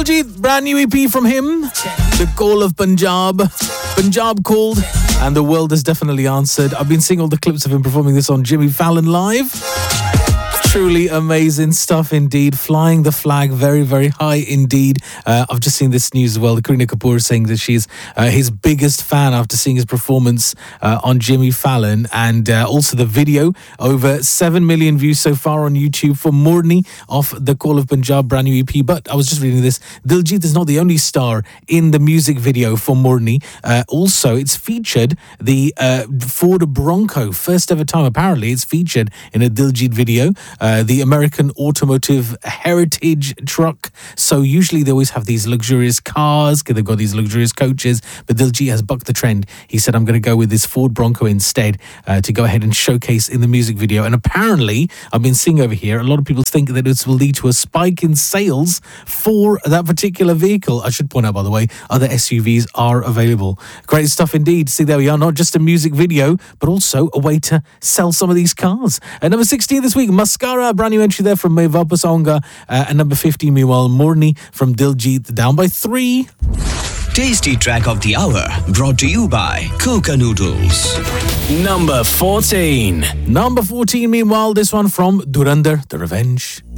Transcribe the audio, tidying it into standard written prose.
Diljit, brand new EP from him. The Call of Punjab. Punjab called, and the world has definitely answered. I've been seeing all the clips of him performing this on Jimmy Fallon Live. Truly amazing stuff indeed. Flying the flag very, very high indeed. I've just seen this news as well. Kareena Kapoor saying that she's his biggest fan after seeing his performance on Jimmy Fallon. And also the video, over 7 million views so far on YouTube for Morni of the Call of Punjab brand new EP. But I was just reading this. Diljit is not the only star in the music video for Morni. Also, it's featured the Ford Bronco. First ever time, apparently, it's featured in a Diljit video. The American automotive heritage truck. So usually they always have these luxurious cars, they've got these luxurious coaches, but Diljit has bucked the trend. He said, I'm going to go with this Ford Bronco instead to go ahead and showcase in the music video. And apparently, I've been seeing over here, a lot of people think that this will lead to a spike in sales for that particular vehicle. I should point out, by the way, other SUVs are available. Great stuff indeed. See, there we are, not just a music video, but also a way to sell some of these cars. At number 16 this week, Mascara, brand new entry there from Main Vapas Aunga. And number 15, meanwhile, Morni from Diljit, down by 3. Tasty track of the hour, brought to you by Coca Noodles. Number 14. Number 14, meanwhile, this one from Dhurandhar, The Revenge.